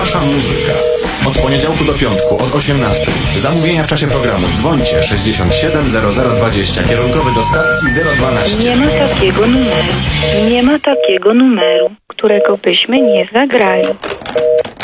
Wasza muzyka. Od poniedziałku do piątku, od 18. Zamówienia w czasie programu. Dzwońcie 67 0020. Kierunkowy do stacji 012. Nie ma takiego numeru. Nie ma takiego numeru, którego byśmy nie zagrali.